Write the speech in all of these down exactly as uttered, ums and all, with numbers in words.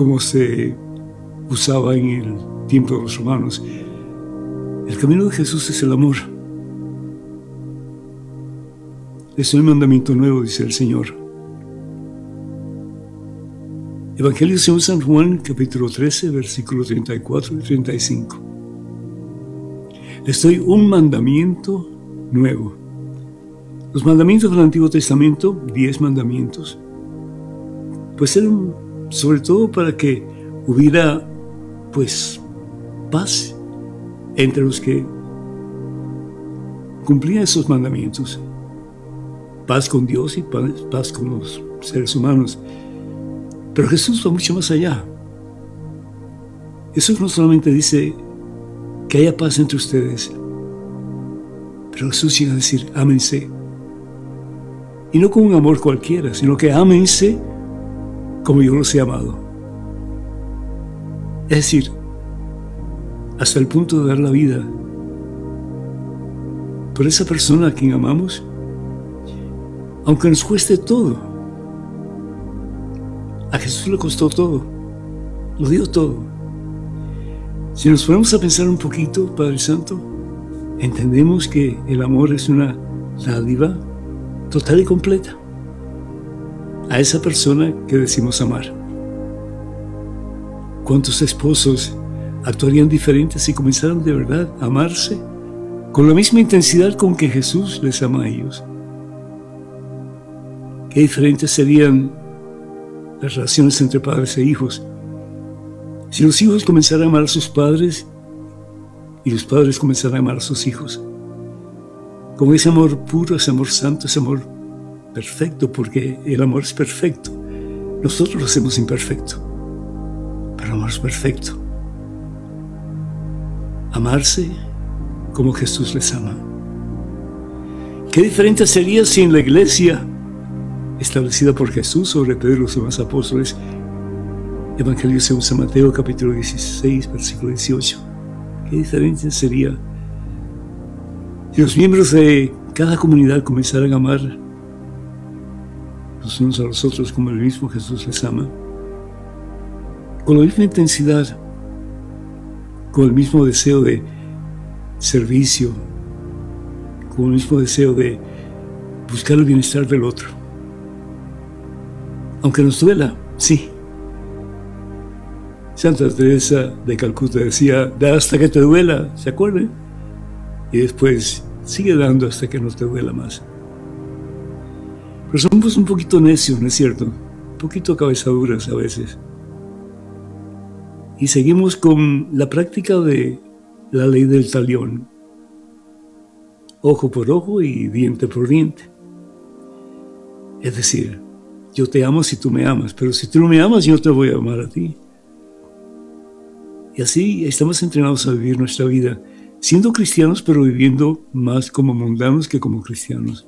como se usaba en el tiempo de los romanos. El camino de Jesús es el amor. Es un mandamiento nuevo, dice el Señor. Evangelio según San Juan, capítulo trece, versículos treinta y cuatro y treinta y cinco. Les doy un mandamiento nuevo. Los mandamientos del Antiguo Testamento, diez mandamientos, pues eran sobre todo para que hubiera, pues, paz entre los que cumplían esos mandamientos. Paz con Dios y paz, paz con los seres humanos. Pero Jesús va mucho más allá. Jesús no solamente dice que haya paz entre ustedes, pero Jesús llega a decir, ámense. Y no con un amor cualquiera, sino que ámense como yo los he amado. Es decir, hasta el punto de dar la vida por esa persona a quien amamos, aunque nos cueste todo. A Jesús le costó todo, lo dio todo. Si nos ponemos a pensar un poquito, Padre Santo, entendemos que el amor es una dádiva total y completa a esa persona que decimos amar. ¿Cuántos esposos actuarían diferentes si comenzaran de verdad a amarse con la misma intensidad con que Jesús les ama a ellos? Qué diferentes serían las relaciones entre padres e hijos si los hijos comenzaran a amar a sus padres y los padres comenzaran a amar a sus hijos con ese amor puro, ese amor santo, ese amor perfecto, porque el amor es perfecto. Nosotros lo hacemos imperfecto, pero el amor es perfecto. Amarse como Jesús les ama. Qué diferente sería si en la iglesia establecida por Jesús sobre Pedro y los demás apóstoles, Evangelio según San Mateo, capítulo dieciséis, versículo dieciocho. Qué diferente sería si los miembros de cada comunidad comenzaran a amar los unos a los otros como el mismo Jesús les ama, con la misma intensidad, con el mismo deseo de servicio, con el mismo deseo de buscar el bienestar del otro. Aunque nos duela, sí. Santa Teresa de Calcuta decía, da hasta que te duela, ¿se acuerdan? Y después sigue dando hasta que no te duela más. Pero somos un poquito necios, ¿no es cierto? Un poquito cabezaduras a veces. Y seguimos con la práctica de la ley del talión. Ojo por ojo y diente por diente. Es decir, yo te amo si tú me amas, pero si tú no me amas, yo no te voy a amar a ti. Y así estamos entrenados a vivir nuestra vida, siendo cristianos, pero viviendo más como mundanos que como cristianos.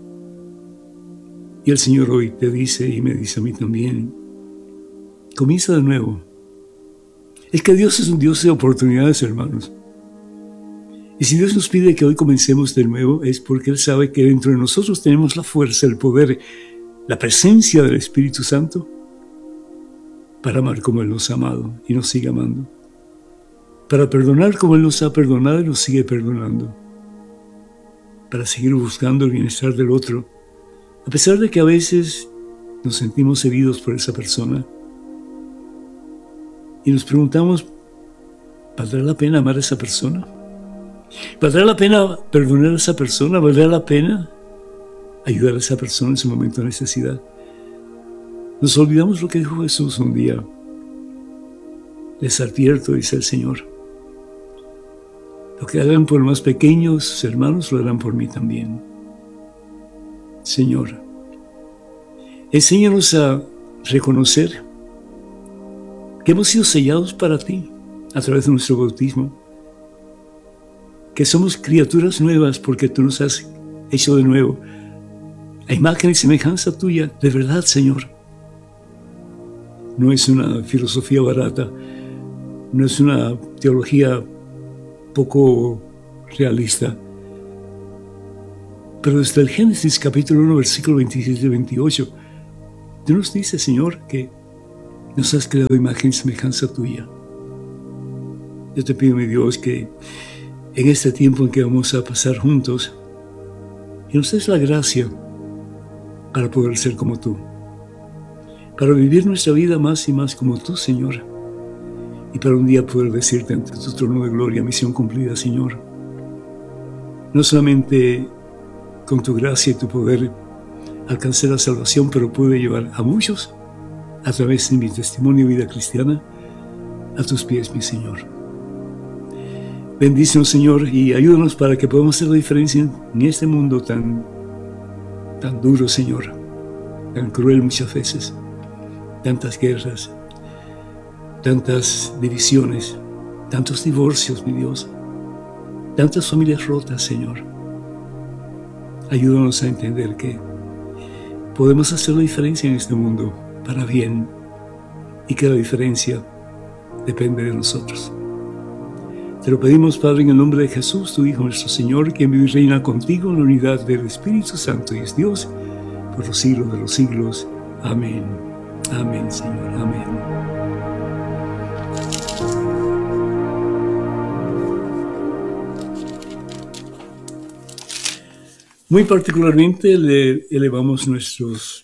Y el Señor hoy te dice, y me dice a mí también, comienza de nuevo. Es que Dios es un Dios de oportunidades, hermanos. Y si Dios nos pide que hoy comencemos de nuevo, es porque Él sabe que dentro de nosotros tenemos la fuerza, el poder, la presencia del Espíritu Santo para amar como Él nos ha amado y nos sigue amando. Para perdonar como Él nos ha perdonado y nos sigue perdonando. Para seguir buscando el bienestar del otro, a pesar de que a veces nos sentimos heridos por esa persona y nos preguntamos, ¿valdrá la pena amar a esa persona? ¿Valdrá la pena perdonar a esa persona? ¿Valdrá la pena ayudar a esa persona en su momento de necesidad? Nos olvidamos lo que dijo Jesús un día. Les advierto, dice el Señor, lo que hagan por los más pequeños, sus hermanos, lo harán por mí también. Señor, enséñanos a reconocer que hemos sido sellados para ti a través de nuestro bautismo, que somos criaturas nuevas porque tú nos has hecho de nuevo a imagen y semejanza tuya, de verdad, Señor. No es una filosofía barata, no es una teología poco realista. Pero desde el Génesis capítulo uno, versículo veintisiete y veintiocho, tú nos dices, Señor, que Nos has creado imagen y semejanza tuya. Yo te pido, mi Dios, que en este tiempo en que vamos a pasar juntos, que nos des la gracia para poder ser como tú, para vivir nuestra vida más y más como tú, Señor, y para un día poder decirte ante tu trono de gloria, misión cumplida, Señor. No solamente con tu gracia y tu poder alcancé la salvación, pero pude llevar a muchos a través de mi testimonio y vida cristiana a tus pies, mi Señor. Bendícenos, Señor, y ayúdanos para que podamos hacer la diferencia en este mundo tan, tan duro, Señor, tan cruel muchas veces, tantas guerras, tantas divisiones, tantos divorcios, mi Dios, tantas familias rotas, Señor. Ayúdanos a entender que podemos hacer la diferencia en este mundo para bien y que la diferencia depende de nosotros. Te lo pedimos, Padre, en el nombre de Jesús, tu Hijo, nuestro Señor, quien vive y reina contigo en la unidad del Espíritu Santo y es Dios por los siglos de los siglos. Amén. Amén, Señor. Amén. Muy particularmente le elevamos nuestros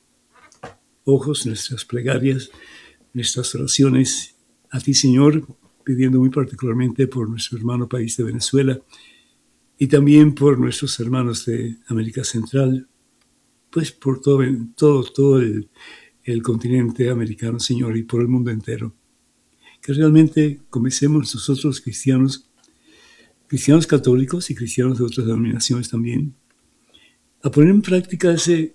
ojos, nuestras plegarias, nuestras oraciones a ti, Señor, pidiendo muy particularmente por nuestro hermano país de Venezuela y también por nuestros hermanos de América Central, pues por todo, todo, todo el, el continente americano, Señor, y por el mundo entero. Que realmente comencemos nosotros cristianos, cristianos católicos y cristianos de otras denominaciones también, a poner en práctica ese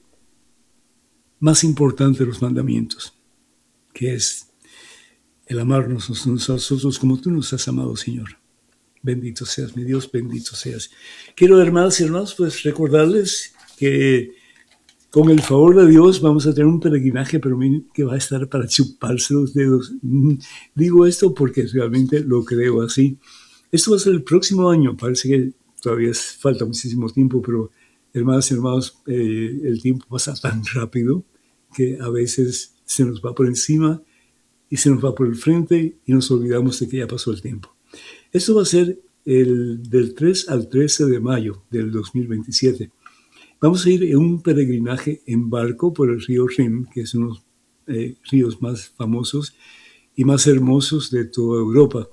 más importante de los mandamientos, que es el amarnos unos a nosotros como tú nos has amado, Señor. Bendito seas, mi Dios, bendito seas. Quiero, hermanos y hermanos, pues recordarles que con el favor de Dios vamos a tener un peregrinaje, pero miren que va a estar para chuparse los dedos. Digo esto porque realmente lo creo así. Esto va a ser el próximo año, parece que todavía falta muchísimo tiempo, pero hermanas y hermanos, eh, el tiempo pasa tan rápido que a veces se nos va por encima y se nos va por el frente y nos olvidamos de que ya pasó el tiempo. Esto va a ser el, del tres al trece de mayo del dos mil veintisiete. Vamos a ir en un peregrinaje en barco por el río Rin, que es uno de los eh, ríos más famosos y más hermosos de toda Europa.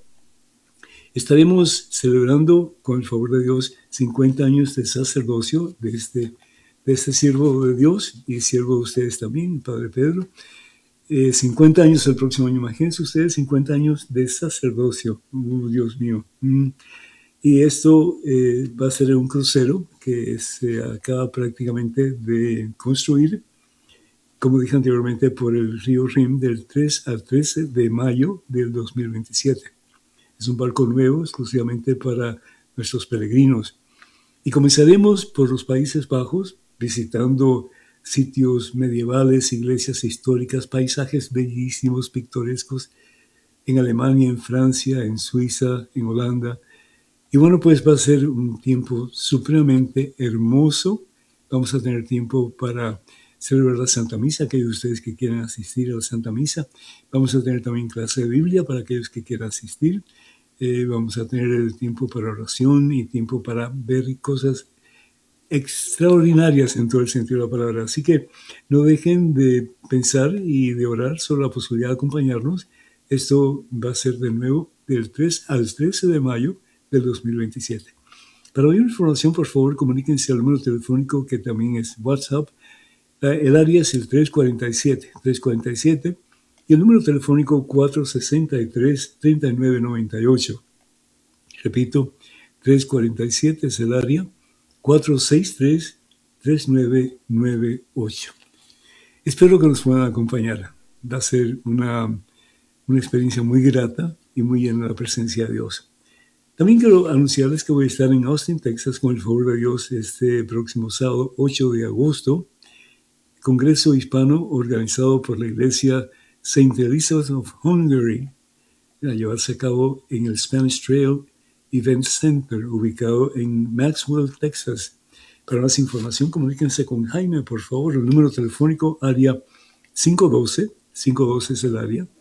Estaremos celebrando, con el favor de Dios, cincuenta años de sacerdocio de este, de este siervo de Dios y siervo de ustedes también, Padre Pedro. Eh, cincuenta años el próximo año, imagínense ustedes, cincuenta años de sacerdocio. Oh, Dios mío. Mm. Y esto eh, va a ser un crucero que se acaba prácticamente de construir, como dije anteriormente, por el río Rin del tres al trece de mayo del dos mil veintisiete. Es un barco nuevo exclusivamente para nuestros peregrinos. Y comenzaremos por los Países Bajos, visitando sitios medievales, iglesias históricas, paisajes bellísimos, pintorescos, en Alemania, en Francia, en Suiza, en Holanda. Y bueno, pues va a ser un tiempo supremamente hermoso. Vamos a tener tiempo para celebrar la Santa Misa, aquellos de ustedes que quieran asistir a la Santa Misa. Vamos a tener también clase de Biblia para aquellos que quieran asistir. Eh, vamos a tener el tiempo para oración y tiempo para ver cosas extraordinarias en todo el sentido de la palabra. Así que no dejen de pensar y de orar sobre la posibilidad de acompañarnos. Esto va a ser de nuevo del tres al trece de mayo del dos mil veintisiete. Para mayor información, por favor, comuníquense al número telefónico que también es WhatsApp. El área es el tres cuatro siete, tres cuatro siete y el número telefónico cuatro seis tres, tres nueve nueve ocho. Repito, tres cuatro siete es el área, cuatro seis tres, tres nueve nueve ocho. Espero que nos puedan acompañar. Va a ser una, una experiencia muy grata y muy llena de la presencia de Dios. También quiero anunciarles que voy a estar en Austin, Texas, con el favor de Dios, este próximo sábado, ocho de agosto, Congreso Hispano organizado por la Iglesia Saint Elizabeth of Hungary, a llevarse a cabo en el Spanish Trail Event Center, ubicado en Maxwell, Texas. Para más información, comuníquense con Jaime, por favor. El número telefónico, área cinco uno dos, cinco doce es el área.